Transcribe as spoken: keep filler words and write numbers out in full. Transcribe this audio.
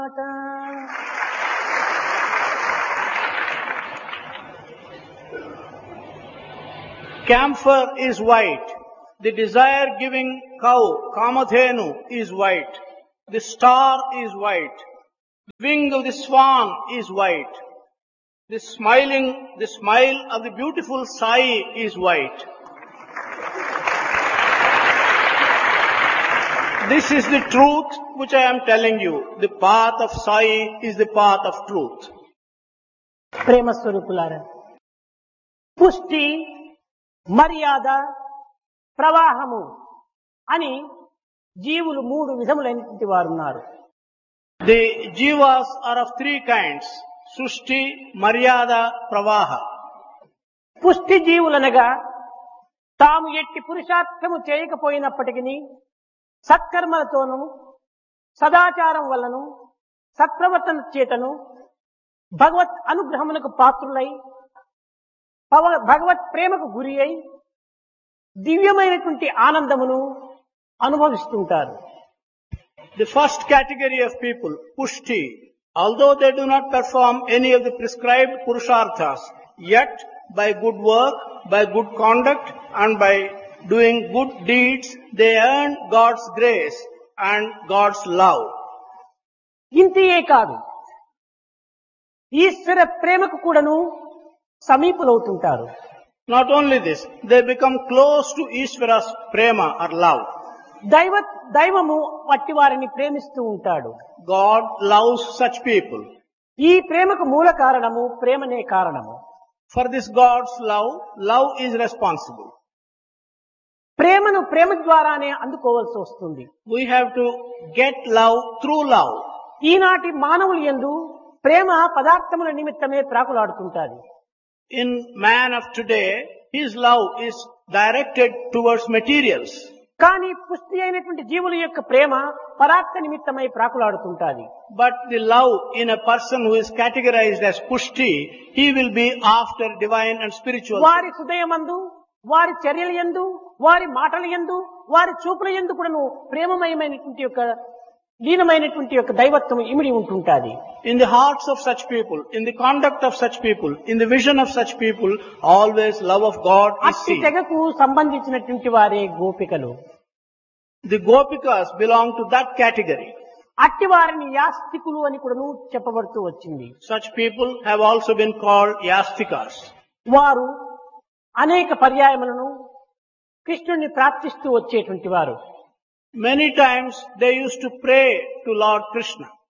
Camphor is white. The desire-giving cow, Kamadhenu, is white. The star is white. The wing of the swan is white. The smiling, the smile of the beautiful Sai is white. This is the truth which I am telling you. The path of Sai is the path of truth. ప్రేమ స్వరూపులారా, పుష్టి, మర్యాద, ప్రవాహము అని జీవులు మూడు విధములైనటువంటి వారు ఉన్నారు. The jivas are of three kinds: Sushti, Maryada, Pravaha. పుష్టి జీవులనగా తాము ఎట్టి పురుషార్థము చేయకపోయినప్పటికీ సత్కర్మలతోనూ సదాచారం వల్లను సత్ప్రవర్తన చేతను భగవత్ అనుగ్రహమునకు పాత్రులై భగవత్ ప్రేమకు గురి అయి దివ్యమైనటువంటి ఆనందమును అనుభవిస్తుంటారు. The first category of people, Pushti, although they do not perform any of the prescribed Purusharthas, yet by good work, by good conduct and by doing good deeds, they earn God's grace and God's love. ఇంతియే కాదు, ఈశ్వర ప్రేమకు కూడాను సమీపులవుతుంటారు. Not only this, they become close to Ishvara's prema or love. దైవ దైవము వట్టి వారిని ప్రేమిస్తూ ఉంటాడు. God loves such people. ఈ ప్రేమకు మూల కారణము ప్రేమనే కారణము. For this God's love, love is responsible. ప్రేమను ప్రేమ ద్వారానే అందుకోవాల్సి వస్తుంది. We have to get love through love. ఈనాటి మానవులు యందు ప్రేమ పదార్థముల నిమిత్తమే ప్రాకులాడుతుంటాది. In man of today, his love is directed towards materials. కానీ పుష్టి అయినటువంటి జీవుల యొక్క ప్రేమ పరార్థ నిమిత్తమై ప్రాకులాడుతుంటాది. But the love in a person who is categorized as pushti, he will be after divine and spiritual. వారి హృదయమందు, వారి చర్యల యందు, వారి మాటల యందు, వారి చూపుల యందు కూడాను ప్రేమమయమైనటువంటి యొక్క లీనమైనటువంటి యొక్క దైవత్వం ఇమిడి ఉంటుంటాది. In the hearts of such people, in the conduct of such people, in the vision of such people, always love of God is అట్టి seen. తెగకు సంబంధించినటువంటి వారే గోపికలు. The Gopikas belong to that category. అట్టి వారిని యాస్తికులు అని కూడాను చెప్పబడుతూ వచ్చింది. Such people have also been called yastikas. వారు అనేక పర్యాయములను కృష్ణుని ప్రార్థిస్తూ వచ్చేటువంటి వారు. Many times they used to pray to Lord Krishna.